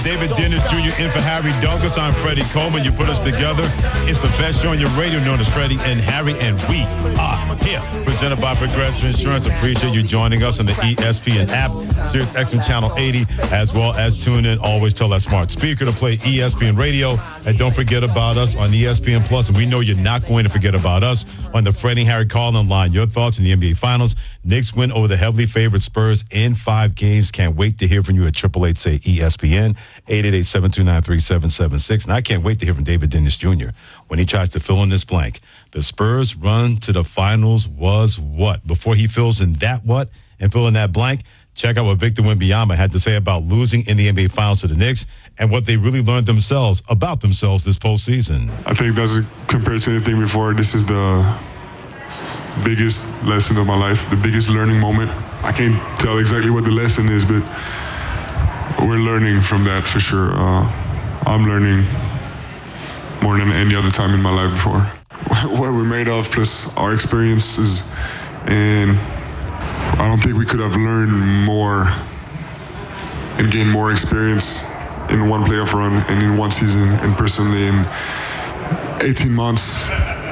David Dennis Jr. in for Harry Douglas. I'm Freddie Coleman. You put us together. It's the best show on your radio known as Freddie and Harry, and we are here. Presented by Progressive Insurance. Appreciate you joining us on the ESPN app, Sirius XM Channel 80, as well as tune in. Always tell that smart speaker to play ESPN Radio. And don't forget about us on ESPN Plus. And we know you're not going to forget about us on the Freddie and Harry call-in line. Your thoughts in the NBA Finals. Knicks win over the heavily favored Spurs in 5 games. Can't wait to hear from you at 888-SAY-ESPN. 888-729-3776. And I can't wait to hear from David Dennis Jr. when he tries to fill in this blank. The Spurs' run to the finals was what? Before he fills in that what and fill in that blank, check out what Victor Wembanyama had to say about losing in the NBA Finals to the Knicks and what they really learned about themselves this postseason. I think doesn't compare to anything before. This is the biggest lesson of my life, the biggest learning moment. I can't tell exactly what the lesson is, but we're learning from that for sure. I'm learning more than any other time in my life before. What we're made of, plus our experiences, and I don't think we could have learned more and gained more experience in one playoff run and in one season, and personally in 18 months.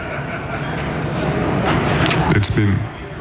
It's been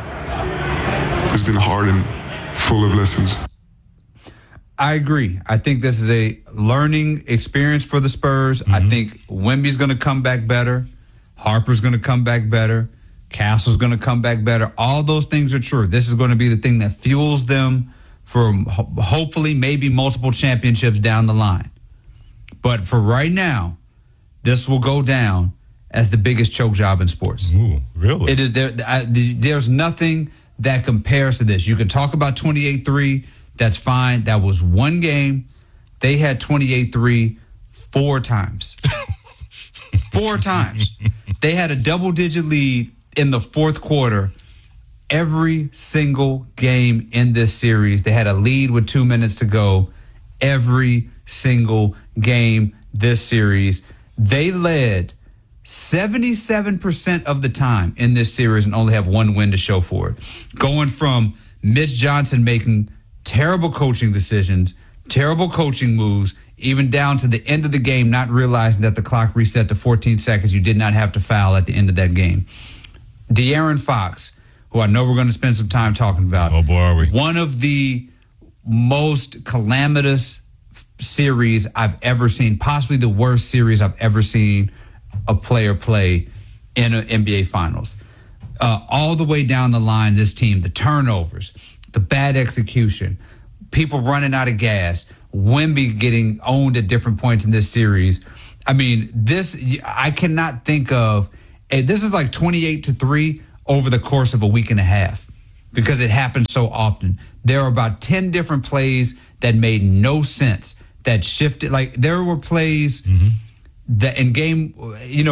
hard and full of lessons. I agree. I think this is a learning experience for the Spurs. Mm-hmm. I think Wemby's going to come back better. Harper's going to come back better. Castle's going to come back better. All those things are true. This is going to be the thing that fuels them for hopefully maybe multiple championships down the line. But for right now, this will go down as the biggest choke job in sports. Ooh, really? It is there. There's nothing that compares to this. You can talk about 28-3. That's fine. That was one game. They had 28-3 4 times. 4 times. They had a double-digit lead in the fourth quarter every single game in this series. They had a lead with 2 minutes to go every single game this series. They led 77% of the time in this series and only have one win to show for it. Going from Mitch Johnson making terrible coaching decisions, terrible coaching moves, even down to the end of the game, not realizing that the clock reset to 14 seconds. You did not have to foul at the end of that game. De'Aaron Fox, who I know we're going to spend some time talking about. Oh, boy, are we. One of the most calamitous series I've ever seen, possibly the worst series I've ever seen a player play in an NBA Finals. All the way down the line, this team, the turnovers, the bad execution, people running out of gas, Wemby getting owned at different points in this series. I mean, I cannot think of, this is like 28-3 over the course of a week and a half because it happens so often. There are about 10 different plays that made no sense, that shifted. Like there were plays that in game 2,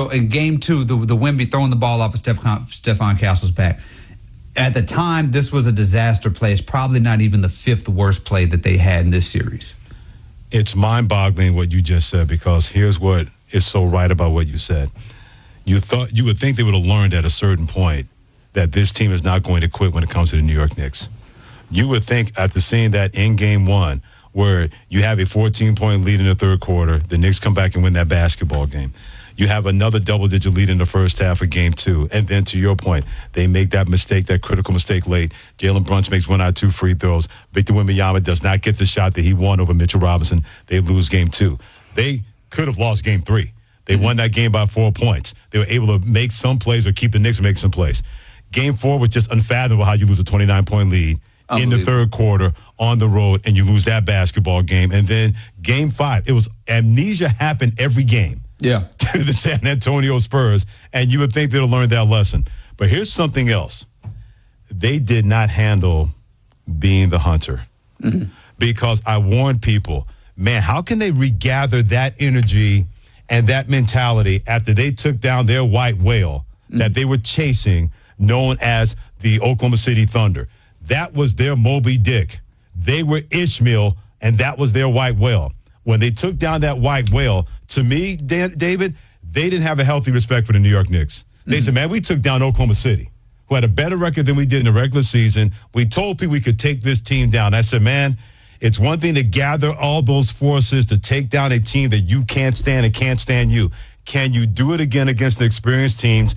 the Wemby throwing the ball off of Stephon Castle's back. At the time, this was a disaster play. It's probably not even the 5th worst play that they had in this series. It's mind-boggling what you just said, because here's what is so right about what you said. You would think they would have learned at a certain point that this team is not going to quit when it comes to the New York Knicks. You would think after seeing that in game 1, where you have a 14-point lead in the third quarter, the Knicks come back and win that basketball game. You have another double-digit lead in the first half of game 2. And then to your point, they make that mistake, that critical mistake late. Jalen Brunson makes 1 out of 2 free throws. Victor Wembanyama does not get the shot that he won over Mitchell Robinson. They lose game 2. They could have lost game 3. They won that game by 4 points. They were able to make some plays or keep the Knicks from making some plays. Game 4 was just unfathomable how you lose a 29-point lead in the third quarter on the road and you lose that basketball game. And then game 5, it was amnesia happened every game. Yeah. To the San Antonio Spurs, and you would think they'd have learned that lesson. But here's something else. They did not handle being the hunter. Because I warned people, man, how can they regather that energy and that mentality after they took down their white whale that they were chasing, known as the Oklahoma City Thunder? That was their Moby Dick. They were Ishmael, and that was their white whale. When they took down that white whale, to me, David, they didn't have a healthy respect for the New York Knicks. They said, man, we took down Oklahoma City, who had a better record than we did in the regular season. We told people we could take this team down. I said, man, It's one thing to gather all those forces to take down a team that you can't stand and can't stand you. Can you do it again against an experienced team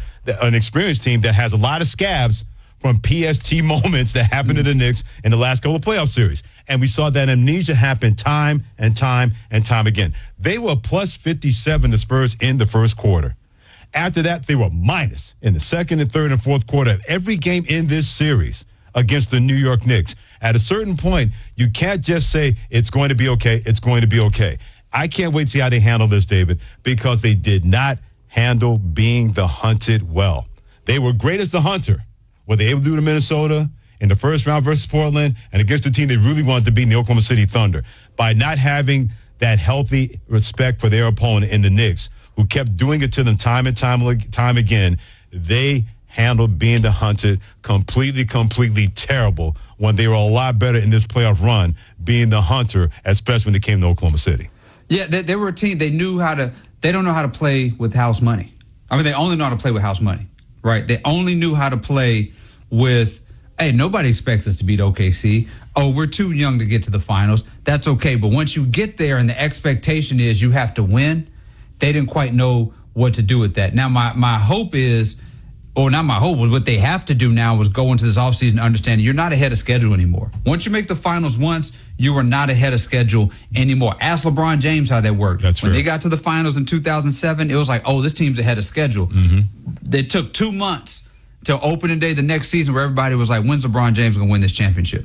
that has a lot of scabs from PST moments that happened to the Knicks in the last couple of playoff series? And we saw that amnesia happen time and time and time again. They were plus 57, the Spurs, in the first quarter. After that, they were minus in the second and third and fourth quarter of every game in this series against the New York Knicks. At a certain point, you can't just say it's going to be okay, it's going to be okay. I can't wait to see how they handle this, David, because they did not handle being the hunted well. They were great as the hunter. What they able to do to Minnesota in the first round versus Portland and against the team they really wanted to beat in the Oklahoma City Thunder by not having that healthy respect for their opponent in the Knicks, who kept doing it to them time and time again. They handled being the hunted completely terrible when they were a lot better in this playoff run being the hunter, especially when they came to Oklahoma City. Yeah, they were a team. They don't know how to play with house money. I mean, they only know how to play with house money, right? They only knew how to play with, hey, nobody expects us to beat OKC. Oh, we're too young to get to the finals. That's okay. But once you get there and the expectation is you have to win, they didn't quite know what to do with that. Now, my hope is, or not my hope, was what they have to do now was go into this offseason understanding you're not ahead of schedule anymore. Once you make the finals once, you are not ahead of schedule anymore. Ask LeBron James how that worked. That's when fair. they got to the finals in 2007, it was like, oh, this team's ahead of schedule. Mm-hmm. They took 2 months to opening day the next season where everybody was like, when's LeBron James going to win this championship?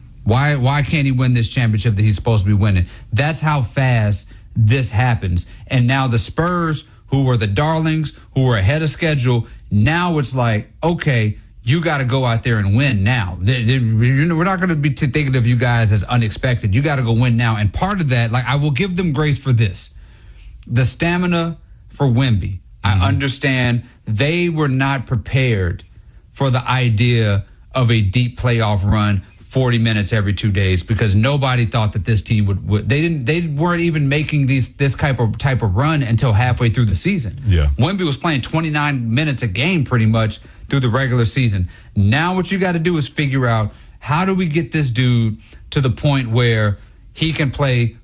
Why can't he win this championship that he's supposed to be winning? That's how fast this happens. And now the Spurs, who were the darlings, who were ahead of schedule, now it's like, okay, you got to go out there and win now. We're not going to be thinking of you guys as unexpected. You got to go win now. And part of that, like, I will give them grace for this. The stamina for Wemby. I understand they were not prepared for the idea of a deep playoff run, 40 minutes every 2 days, because nobody thought that this team would. They weren't even making this type of run until halfway through the season. Yeah, Wemby was playing 29 minutes a game pretty much through the regular season. Now what you got to do is figure out, how do we get this dude to the point where he can play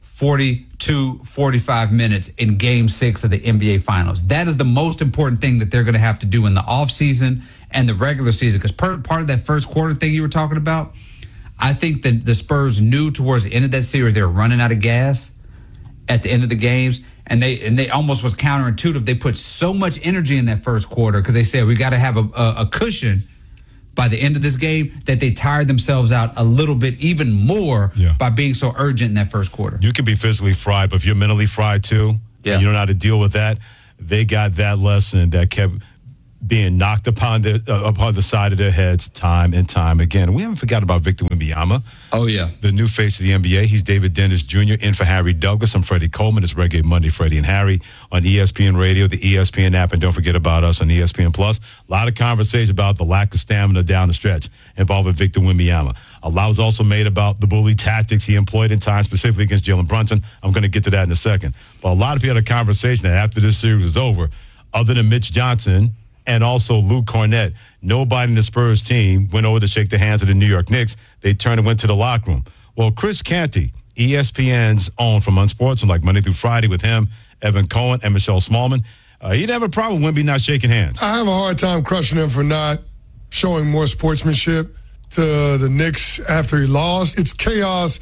42, 45 minutes in Game 6 of the NBA Finals? That is the most important thing that they're going to have to do in the offseason and the regular season, because part of that first quarter thing you were talking about, I think that the Spurs knew towards the end of that series they were running out of gas at the end of the games, and they almost was counterintuitive. They put so much energy in that first quarter because they said we got to have a cushion by the end of this game, that they tired themselves out a little bit even more by being so urgent in that first quarter. You can be physically fried, but if you're mentally fried too, and you don't know how to deal with that, they got that lesson that kept being knocked upon the side of their heads time and time again. We haven't forgotten about Victor Wembanyama. Oh, yeah. The new face of the NBA. He's David Dennis Jr. in for Harry Douglas. I'm Freddie Coleman. It's Reggae Monday, Freddie and Harry on ESPN Radio, the ESPN app, and don't forget about us on ESPN Plus. A lot of conversation about the lack of stamina down the stretch involving Victor Wembanyama. A lot was also made about the bully tactics he employed in time, specifically against Jalen Brunson. I'm going to get to that in a second. But a lot of people had a conversation that after this series was over, other than Mitch Johnson and also Luke Cornett, nobody in the Spurs team went over to shake the hands of the New York Knicks. They turned and went to the locker room. Well, Chris Canty, ESPN's own from Unsportsmanlike, Monday through Friday with him, Evan Cohen, and Michelle Smallman, he didn't have a problem with Wemby not shaking hands. I have a hard time crushing him for not showing more sportsmanship to the Knicks after he lost. It's chaos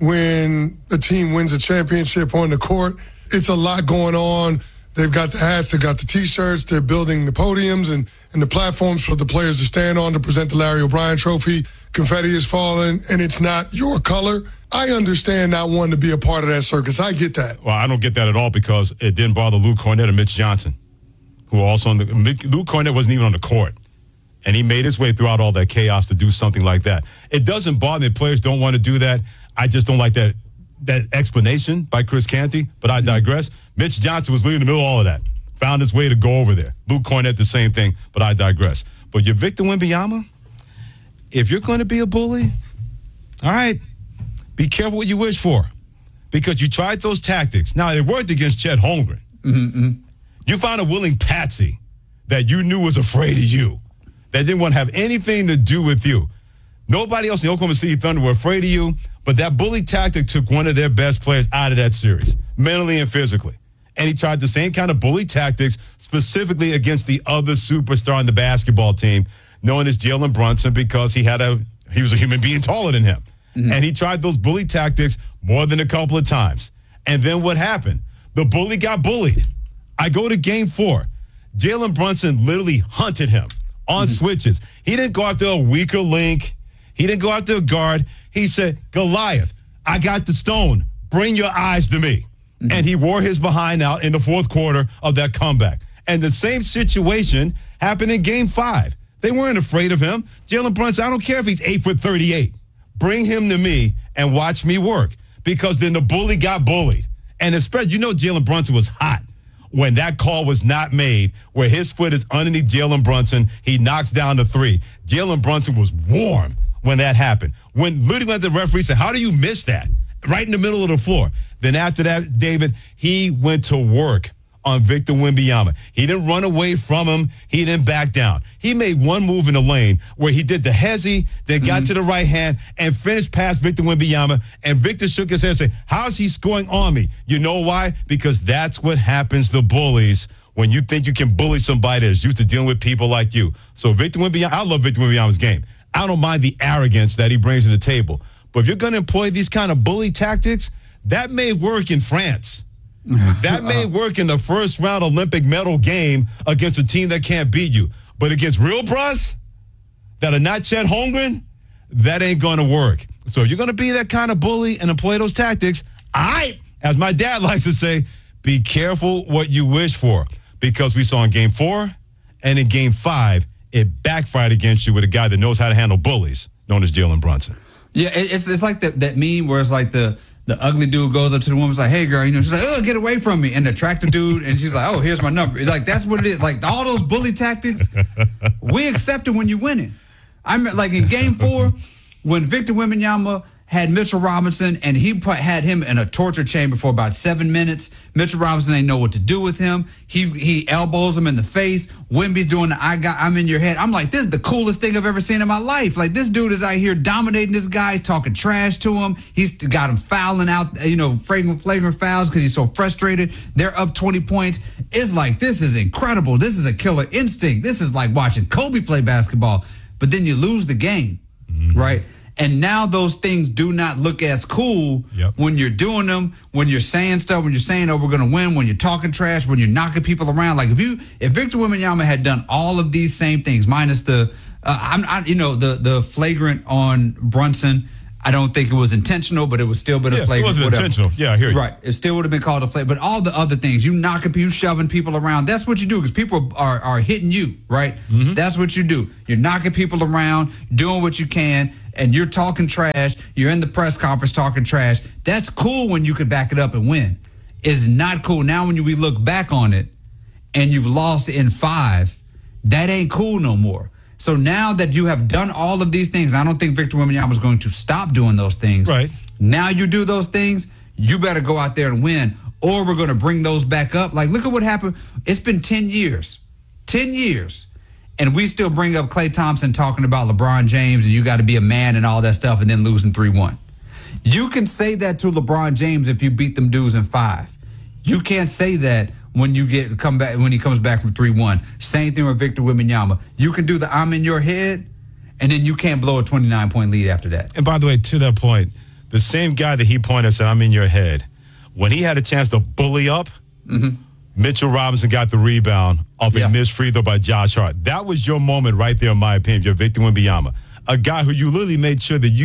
when a team wins a championship on the court. It's a lot going on. They've got the hats, they've got the T-shirts, they're building the podiums and the platforms for the players to stand on to present the Larry O'Brien Trophy. Confetti is falling, and it's not your color. I understand not wanting to be a part of that circus. I get that. Well, I don't get that at all, because it didn't bother Luke Cornett or Mitch Johnson, who were also on the – Luke Cornett wasn't even on the court, and he made his way throughout all that chaos to do something like that. It doesn't bother me. Players don't want to do that. I just don't like that explanation by Chris Canty, but I digress. Mitch Johnson was leading in the middle of all of that. Found his way to go over there. Luke Cornett, the same thing, but I digress. But you're Victor Wembanyama, if you're going to be a bully, all right, be careful what you wish for, because you tried those tactics. Now, it worked against Chet Holmgren. Mm-hmm. You found a willing patsy that you knew was afraid of you, that didn't want to have anything to do with you. Nobody else in the Oklahoma City Thunder were afraid of you, but that bully tactic took one of their best players out of that series, mentally and physically. And he tried the same kind of bully tactics specifically against the other superstar on the basketball team, known as Jalen Brunson, because he was a human being taller than him. Mm-hmm. And he tried those bully tactics more than a couple of times. And then what happened? The bully got bullied. I go to game 4. Jalen Brunson literally hunted him on switches. He didn't go after a weaker link. He didn't go after a guard. He said, Goliath, I got the stone. Bring your eyes to me. Mm-hmm. And he wore his behind out in the fourth quarter of that comeback. And the same situation happened in game 5. They weren't afraid of him. Jalen Brunson, I don't care if he's 8'38". Bring him to me and watch me work. Because then the bully got bullied. And especially, Jalen Brunson was hot when that call was not made, where his foot is underneath Jalen Brunson. He knocks down the 3. Jalen Brunson was warm when that happened. When literally the referee said, how do you miss that? Right in the middle of the floor. Then after that, David, he went to work on Victor Wembanyama. He didn't run away from him. He didn't back down. He made one move in the lane where he did the hezzy, then got to the right hand and finished past Victor Wembanyama. And Victor shook his head and said, how's he scoring on me? You know why? Because that's what happens to bullies when you think you can bully somebody that's used to dealing with people like you. So Victor Wembanyama, I love Victor Wembanyama's game. I don't mind the arrogance that he brings to the table. But if you're going to employ these kind of bully tactics, that may work in France. That may work in the first round Olympic medal game against a team that can't beat you. But against real bros that are not Chet Holmgren, that ain't going to work. So if you're going to be that kind of bully and employ those tactics, as my dad likes to say, be careful what you wish for. Because we saw in game 4 and in game 5, it backfired against you with a guy that knows how to handle bullies, known as Jalen Brunson. Yeah, it's like that meme where it's like the ugly dude goes up to the woman's like, hey, girl, she's like, oh, get away from me. And the attractive dude, and she's like, oh, here's my number. It's like, that's what it is. Like, all those bully tactics, we accept it when you're winning. I mean, like in game 4, when Victor Wembanyama had Mitchell Robinson, and he had him in a torture chamber for about 7 minutes. Mitchell Robinson ain't know what to do with him. He elbows him in the face. Wemby's doing the I'm in your head. I'm like, this is the coolest thing I've ever seen in my life. Like, this dude is out here dominating this guy. He's talking trash to him. He's got him fouling out, flagrant fouls because he's so frustrated. They're up 20 points. It's like, this is incredible. This is a killer instinct. This is like watching Kobe play basketball. But then you lose the game, right? And now those things do not look as cool when you're doing them, when you're saying stuff, when you're saying, oh, we're going to win, when you're talking trash, when you're knocking people around. Like if Victor Wembanyama had done all of these same things, minus the flagrant on Brunson, I don't think it was intentional, but it was still been a flagrant. It wasn't intentional. Yeah, I hear you. Right. It still would have been called a flagrant. But all the other things, you knocking people, you shoving people around, that's what you do because people are hitting you, right? Mm-hmm. That's what you do. You're knocking people around, doing what you can, and you're talking trash. You're in the press conference talking trash. That's cool when you can back it up and win. It's not cool now when we look back on it and you've lost in 5. That ain't cool no more. So now that you have done all of these things, I don't think Victor Wembanyama is going to stop doing those things. Right. Now you do those things, you better go out there and win, or we're going to bring those back up. Like, look at what happened. It's been 10 years. 10 years. And we still bring up Klay Thompson talking about LeBron James and you got to be a man and all that stuff and then losing 3-1. You can say that to LeBron James if you beat them dudes in 5. You can't say that when he comes back from 3-1. Same thing with Victor Wembanyama. You can do the I'm in your head, and then you can't blow a 29-point lead after that. And by the way, to that point, the same guy that he pointed and said, I'm in your head, when he had a chance to bully up, Mitchell Robinson got the rebound off a missed free throw by Josh Hart. That was your moment right there, in my opinion, your Victor Wembanyama. A guy who you literally made sure that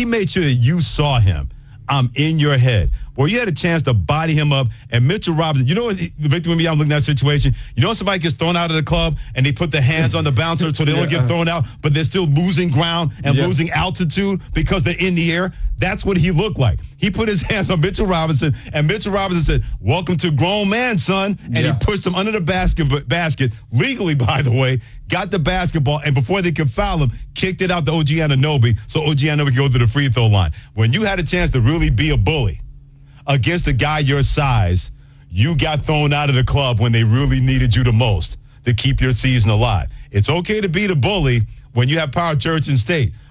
you saw him. I'm in your head. Well, you had a chance to body him up, and Mitchell Robinson, you know what the Victor Wembanyama looking at that situation? You know when somebody gets thrown out of the club and they put the hands on the bouncer so they don't get thrown out, but they're still losing ground and losing altitude because they're in the air? That's what he looked like. He put his hands on Mitchell Robinson, and Mitchell Robinson said, welcome to grown man, son. And he pushed him under the basket, legally, by the way, got the basketball, and before they could foul him, kicked it out to OG Anunoby so OG Anunoby could go to the free throw line. When you had a chance to really be a bully against a guy your size, you got thrown out of the club when they really needed you the most to keep your season alive. It's okay to be the bully when you have power at Church and State,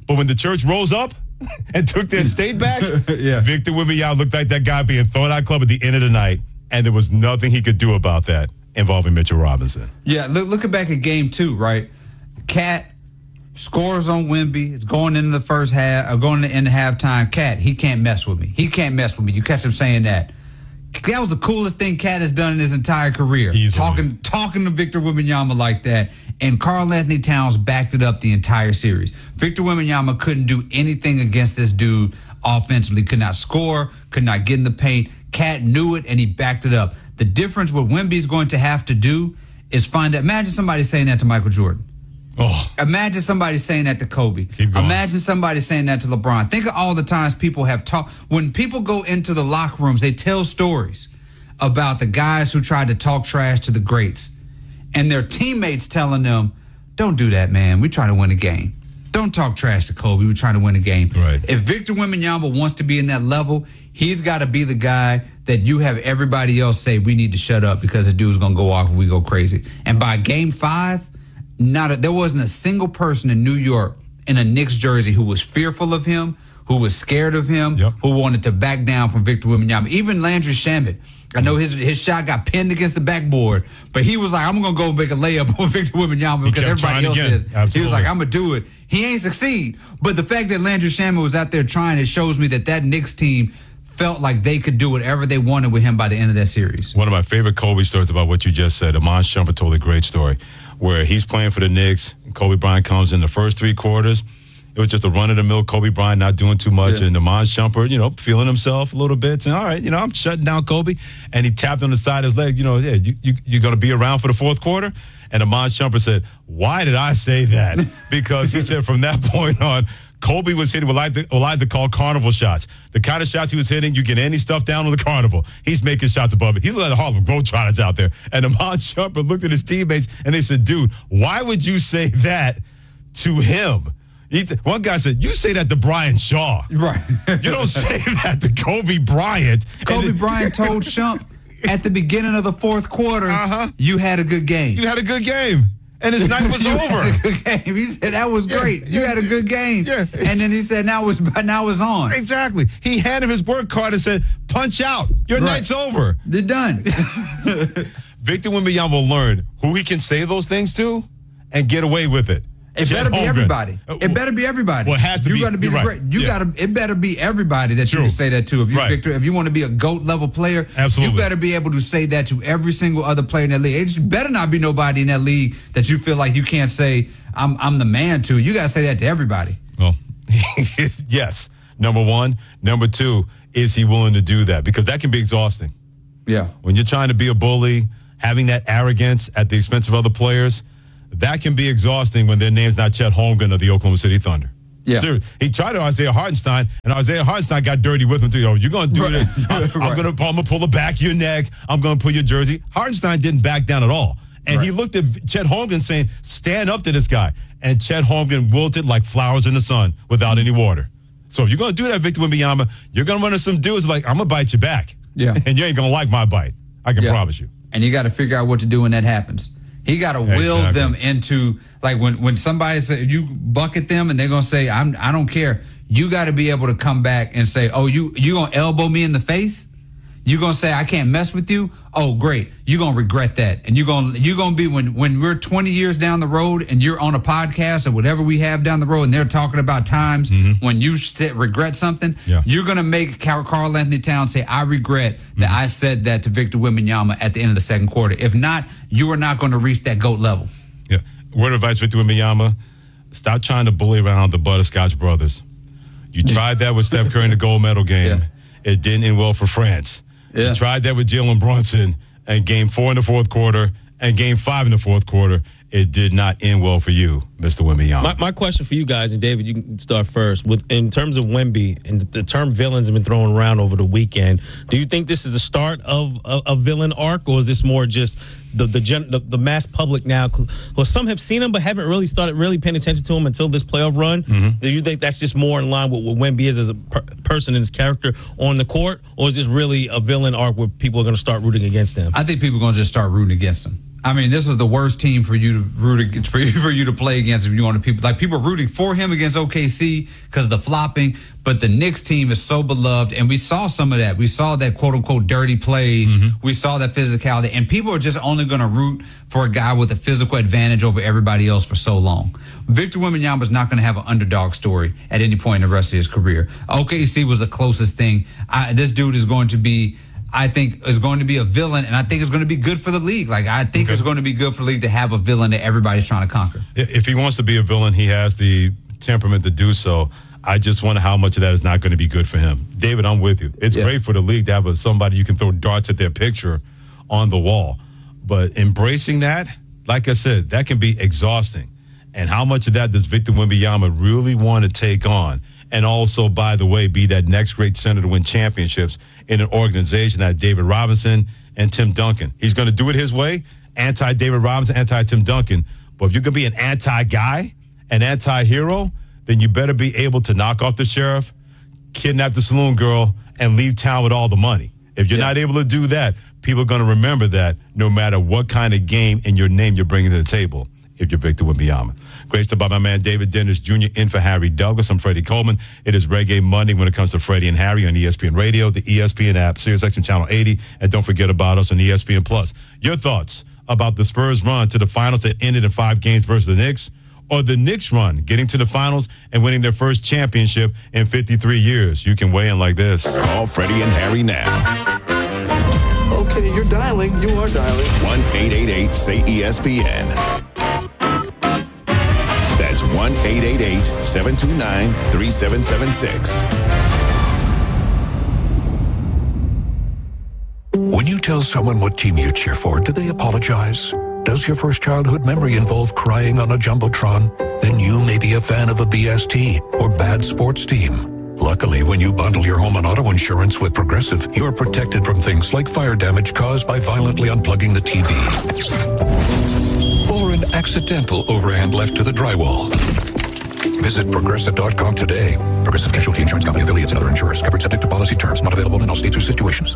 But when the church rose up and took their state back, Victor Wembanyama looked like that guy being thrown out of club at the end of the night, and there was nothing he could do about that involving Mitchell Robinson. Yeah, looking back at game 2, right? Cat scores on Wemby. It's going into the first half, or going into halftime. Cat, he can't mess with me. He can't mess with me. You catch him saying that. That was the coolest thing Cat has done in his entire career. Easily. Talking to Victor Wembanyama like that. And Karl Anthony Towns backed it up the entire series. Victor Wembanyama couldn't do anything against this dude offensively. Could not score, could not get in the paint. Cat knew it, and he backed it up. The difference what Wemby's going to have to do is find out. Imagine somebody saying that to Michael Jordan. Oh. Imagine somebody saying that to Kobe. Keep going. Imagine somebody saying that to LeBron. Think of all the times people have talked. When people go into the locker rooms, they tell stories about the guys who tried to talk trash to the greats. And their teammates telling them, don't do that, man. We're trying to win a game. Don't talk trash to Kobe. We're trying to win a game. Right. If Victor Wembanyama wants to be in that level, he's got to be the guy that you have everybody else say, we need to shut up because the dude's going to go off if we go crazy. And by game 5, there wasn't a single person in New York in a Knicks jersey who was fearful of him, who was scared of him, who wanted to back down from Victor Wembanyama. Even Landry Shamet. I know his shot got pinned against the backboard, but he was like, I'm going to go make a layup on Victor Wembanyama because everybody else is. Absolutely. He was like, I'm going to do it. He ain't succeed. But the fact that Landry Shamet was out there trying, it shows me that Knicks team felt like they could do whatever they wanted with him by the end of that series. One of my favorite Kobe stories about what you just said, Iman Shumpert told a great story where he's playing for the Knicks. Kobe Bryant comes in the first 3 quarters. It was just a run-of-the-mill Kobe Bryant not doing too much. Yeah. And Iman Shumpert, feeling himself a little bit. Saying, all right, I'm shutting down Kobe. And he tapped on the side of his leg, you're going to be around for the fourth quarter? And Iman Shumpert said, why did I say that? Because he said from that point on, Kobe was hitting what I like to call carnival shots. The kind of shots he was hitting, you get any stuff down on the carnival. He's making shots above it. He's like the Harlem Globetrotters out there. And Iman Shumpert looked at his teammates and they said, dude, why would you say that to him? One guy said, you say that to Brian Shaw. Right. You don't say that to Kobe Bryant. Kobe Bryant told Shump at the beginning of the fourth quarter, you had a good game. You had a good game. And his night was over. Had a good game. He said, that was great. You had a good game. Yeah. And then he said, now it's on. Exactly. He handed him his work card and said, punch out. Your night's over. They're done. Victor Wembanyama will learn who he can say those things to and get away with it. It better be everybody. It better be everybody. Well, it has to be. You got to be the great. It better be everybody that you can say that to. If you want to be a GOAT level player, absolutely, you better be able to say that to every single other player in that league. It better not be nobody in that league that you feel like you can't say I'm the man to. You got to say that to everybody. Well, yes. Number one. Number two, is he willing to do that? Because that can be exhausting. Yeah. When you're trying to be a bully, having that arrogance at the expense of other players. That can be exhausting when their name's not Chet Holmgren of the Oklahoma City Thunder. Yeah. Seriously. He tried to Isaiah Hartenstein, and Isaiah Hartenstein got dirty with him too. You're going to do this. I'm going to pull the back of your neck. I'm going to pull your jersey. Hartenstein didn't back down at all. And he looked at Chet Holmgren saying, stand up to this guy. And Chet Holmgren wilted like flowers in the sun without any water. So if you're going to do that, Victor Wembanyama, you're going to run into some dudes like, I'm going to bite you back. Yeah. And you ain't going to like my bite. I can promise you. And you got to figure out what to do when that happens. He got to will them into, like when somebody says, you bucket them and they're going to say, I don't care. You got to be able to come back and say, oh, you going to elbow me in the face? You going to say, I can't mess with you? Oh, great. You're going to regret that. And you're going to be, when we're 20 years down the road and you're on a podcast or whatever we have down the road and they're talking about times when you regret something, you're going to make Karl Anthony Towns say, I regret that I said that to Victor Wembanyama at the end of the second quarter. If not, you are not going to reach that GOAT level. Yeah. Word of advice, Victor Wembanyama, stop trying to bully around the Butterscotch brothers. You tried that with Steph Curry in the gold medal game. Yeah. It didn't end well for France. Yeah. You tried that with Jalen Brunson in Game 4 in the fourth quarter and Game 5 in the fourth quarter. It did not end well for you, Mr. Wembanyama. My question for you guys, and David, you can start first. In terms of Wemby, and the term villains have been thrown around over the weekend, do you think this is the start of a villain arc, or is this more just the mass public now? Well, some have seen him but haven't really started paying attention to him until this playoff run. Do you think that's just more in line with what Wemby is as a person and his character on the court, or is this really a villain arc where people are going to start rooting against him? I think people are going to just start rooting against him. I mean, this is the worst team for you to for you to play against if you want to people are rooting for him against OKC because of the flopping. But the Knicks team is so beloved, and we saw some of that. We saw that quote unquote dirty plays. We saw that physicality, and people are just only going to root for a guy with a physical advantage over everybody else for so long. Victor Wembanyama is not going to have an underdog story at any point in the rest of his career. OKC was the closest thing. This dude is going to be. I think is going to be a villain, and I think it's going to be good for the league. Like, I think it's going to be good for the league to have a villain that everybody's trying to conquer. If he wants to be a villain, he has the temperament to do so. I just wonder how much of that is not going to be good for him. David, I'm with you. It's great for the league to have somebody you can throw darts at their picture on the wall. But embracing that, like I said, that can be exhausting. And how much of that does Victor Wembanyama really want to take on? And also, by the way, be that next great center to win championships in an organization that David Robinson and Tim Duncan. He's going to do it his way, anti-David Robinson, anti-Tim Duncan. But if you're going to be an anti-guy, an anti-hero, then you better be able to knock off the sheriff, kidnap the saloon girl, and leave town with all the money. If you're not able to do that, people are going to remember that no matter what kind of game in your name you're bringing to the table if you're Victor Wembanyama. Great stuff by my man David Dennis Jr. in for Harry Douglas. I'm Freddie Coleman. It is Reggae Monday when it comes to Freddie and Harry on ESPN Radio, the ESPN app, SiriusXM Channel 80, and don't forget about us on ESPN Plus. Your thoughts about the Spurs run to the finals that ended in 5 games versus the Knicks, or the Knicks run getting to the finals and winning their first championship in 53 years? You can weigh in like this. Call Freddie and Harry now. Okay, you're dialing. You are dialing. 1-888-SAY-ESPN. That's 1-888-729-3776. When you tell someone what team you cheer for, do they apologize? Does your first childhood memory involve crying on a Jumbotron? Then you may be a fan of a BST or bad sports team. Luckily, when you bundle your home and auto insurance with Progressive, you're protected from things like fire damage caused by violently unplugging the TV. Or an accidental overhand left to the drywall. Visit Progressive.com today. Progressive Casualty Insurance Company affiliates and other insurers. Covered subject to policy terms. Not available in all states or situations.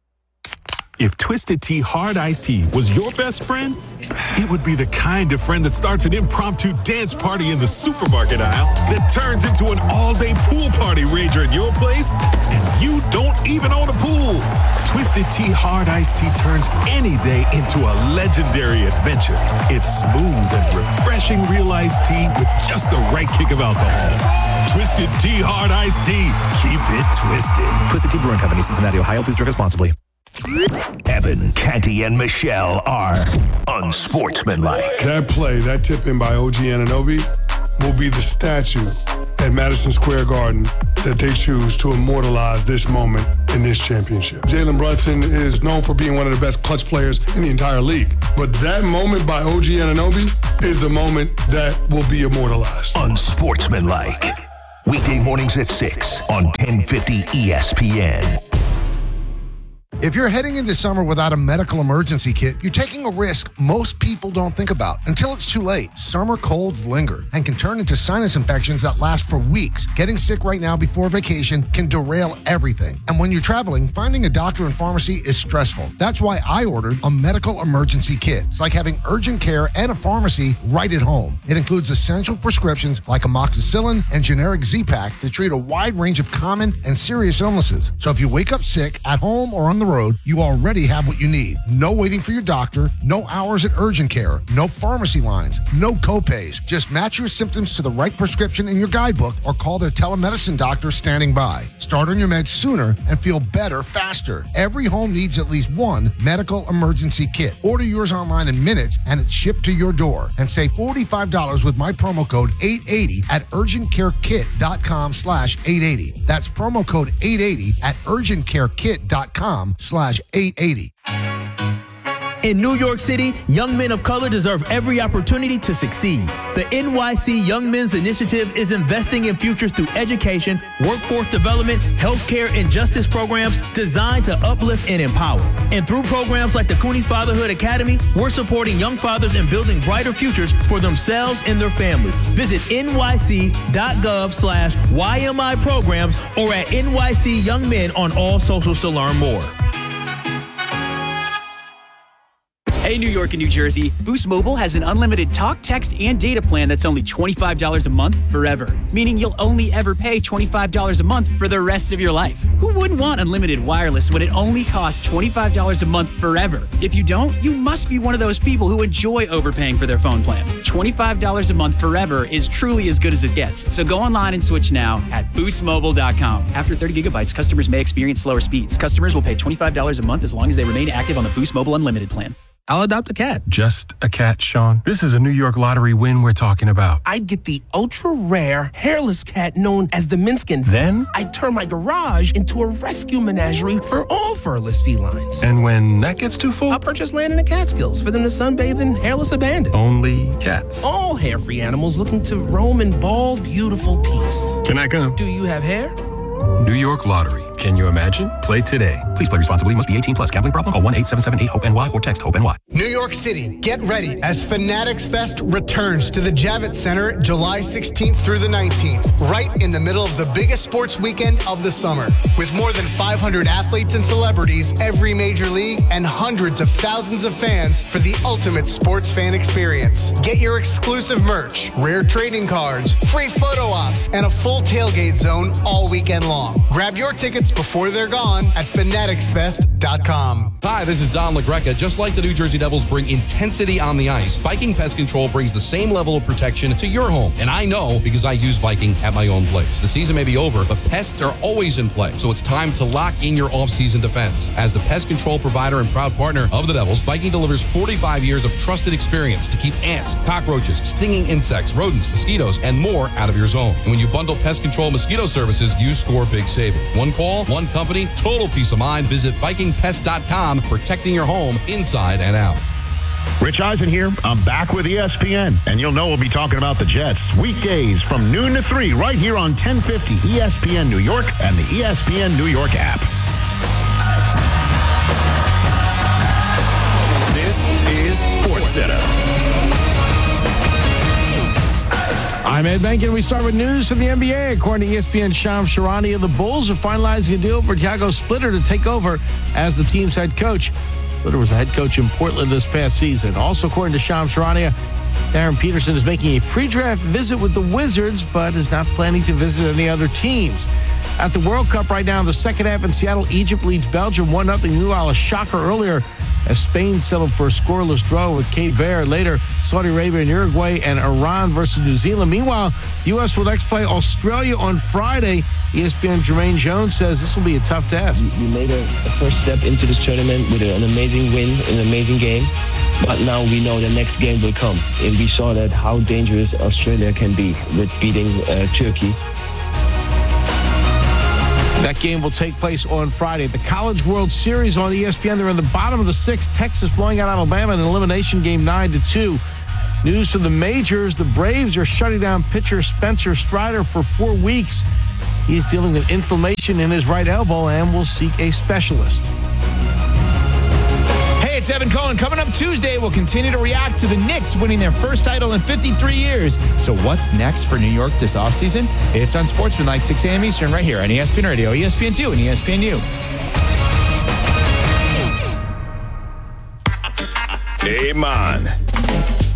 If Twisted Tea Hard Iced Tea was your best friend, it would be the kind of friend that starts an impromptu dance party in the supermarket aisle that turns into an all-day pool party rager at your place, and you don't even own a pool. Twisted Tea Hard Iced Tea turns any day into a legendary adventure. It's smooth and refreshing real iced tea with just the right kick of alcohol. Twisted Tea Hard Iced Tea. Keep it twisted. Twisted Tea Brewing Company, Cincinnati, Ohio. Please drink responsibly. Evan, Canty, and Michelle are unsportsmanlike. That play, that tip in by OG Anunoby, will be the statue at Madison Square Garden that they choose to immortalize this moment in this championship. Jalen Brunson is known for being one of the best clutch players in the entire league. But that moment by OG Anunoby is the moment that will be immortalized. Unsportsmanlike. Weekday mornings at 6 on 1050 ESPN. If you're heading into summer without a medical emergency kit, you're taking a risk most people don't think about until it's too late. Summer colds linger and can turn into sinus infections that last for weeks. Getting sick right now before vacation can derail everything. And when you're traveling, finding a doctor and pharmacy is stressful. That's why I ordered a medical emergency kit. It's like having urgent care and a pharmacy right at home. It includes essential prescriptions like amoxicillin and generic Z-Pak to treat a wide range of common and serious illnesses. So if you wake up sick at home or on the road, you already have what you need. No waiting for your doctor, no hours at urgent care, no pharmacy lines, no copays. Just match your symptoms to the right prescription in your guidebook or call their telemedicine doctor standing by. Start on your meds sooner and feel better faster. Every home needs at least one medical emergency kit. Order yours online in minutes and it's shipped to your door. And save $45 with my promo code 880 at urgentcarekit.com/880. That's promo code 880 at urgentcarekit.com/880. In New York City, young men of color deserve every opportunity to succeed. The NYC Young Men's Initiative is investing in futures through education, workforce development, healthcare, and justice programs designed to uplift and empower. And through programs like the Cooney Fatherhood Academy, we're supporting young fathers and building brighter futures for themselves and their families. Visit nyc.gov/YMI programs or at NYC Young Men on all socials to learn more. Hey, New York and New Jersey, Boost Mobile has an unlimited talk, text, and data plan that's only $25 a month forever, meaning you'll only ever pay $25 a month for the rest of your life. Who wouldn't want unlimited wireless when it only costs $25 a month forever? If you don't, you must be one of those people who enjoy overpaying for their phone plan. $25 a month forever is truly as good as it gets. So go online and switch now at boostmobile.com. After 30 gigabytes, customers may experience slower speeds. Customers will pay $25 a month as long as they remain active on the Boost Mobile Unlimited plan. I'll adopt a cat. Just a cat, Sean? This is a New York lottery win we're talking about. I'd get the ultra-rare, hairless cat known as the Minskin. Then? I'd turn my garage into a rescue menagerie for all furless felines. And when that gets too full? I'll purchase land in the Catskills for them to sunbathe in hairless abandon. Only cats. All hair-free animals looking to roam in bald, beautiful peace. Can I come? Do you have hair? New York Lottery. Can you imagine? Play today. Please play responsibly. Must be 18 plus. Gambling problem? Call 1-877-8-HOPE-NY or text HOPE-NY. New York City, get ready as Fanatics Fest returns to the Javits Center July 16th through the 19th, right in the middle of the biggest sports weekend of the summer. With more than 500 athletes and celebrities, every major league, and hundreds of thousands of fans for the ultimate sports fan experience. Get your exclusive merch, rare trading cards, free photo ops, and a full tailgate zone all weekend long. Grab your tickets before they're gone at fanaticsfest.com. Hi, this is Don LaGreca. Just like the New Jersey Devils bring intensity on the ice, Viking Pest Control brings the same level of protection to your home. And I know because I use Viking at my own place. The season may be over, but pests are always in play. So it's time to lock in your off-season defense. As the pest control provider and proud partner of the Devils, Viking delivers 45 years of trusted experience to keep ants, cockroaches, stinging insects, rodents, mosquitoes, and more out of your zone. And when you bundle pest control mosquito services, you score big savings. One call, one company, total peace of mind. Visit VikingPest.com, protecting your home inside and out. Rich Eisen here. I'm back with ESPN, and you'll know we'll be talking about the Jets weekdays from noon to 3 right here on 1050 ESPN New York and the ESPN New York app. This is SportsCenter. I'm Ed Benkin. We start with news from the NBA. According to ESPN, Shams Charania, the Bulls are finalizing a deal for Thiago Splitter to take over as the team's head coach. Splitter was the head coach in Portland this past season. Also, according to Shams Charania, Darren Peterson is making a pre-draft visit with the Wizards, but is not planning to visit any other teams. At the World Cup right now, in the second half in Seattle, Egypt leads Belgium 1-0. Meanwhile, a shocker earlier as Spain settled for a scoreless draw with Cape Verde. Later, Saudi Arabia and Uruguay and Iran versus New Zealand. Meanwhile, U.S. will next play Australia on Friday. ESPN Jermaine Jones says this will be a tough test. We made a first step into this tournament with an amazing win, an amazing game. But now we know the next game will come. And we saw that how dangerous Australia can be with beating Turkey. That game will take place on Friday. The College World Series on ESPN. They're in the bottom of the sixth. Texas blowing out Alabama in an elimination game 9-2. News from the majors. The Braves are shutting down pitcher Spencer Strider for 4 weeks. He is dealing with inflammation in his right elbow and will seek a specialist. Hey, it's Evan Cohen. Coming up Tuesday, we'll continue to react to the Knicks winning their first title in 53 years. So what's next for New York this offseason? It's on Sportsmanlike, 6 a.m. Eastern, right here on ESPN Radio, ESPN2, and ESPNU. Hey, man.